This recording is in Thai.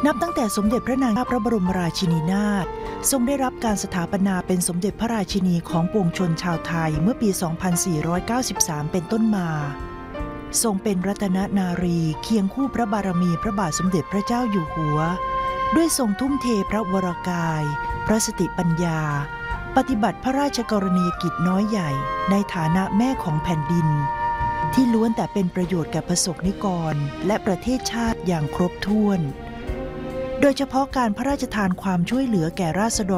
นับตั้งแต่สมเด็จพระนางพระบรมราชินีนาถทรงได้รับการสถาปนาเป็นสมเด็จพระราชินีของปวงชนชาวไทยเมื่อปี 2493 เป็นต้นมาทรงเป็นรัตนนารีเคียงคู่พระบารมีพระบาทสมเด็จพระเจ้าอยู่หัวด้วยทรงทุ่มเทพระวรกายพระสติปัญญาปฏิบัติพระราชกรณียกิจน้อยใหญ่ในฐานะแม่ของแผ่นดินที่ล้วนแต่เป็นประโยชน์แก่ประสบนิกรและประเทศชาติอย่างครบถ้วนโดยเฉพาะการพระราชทานความช่วยเหลือแก่ราษฎ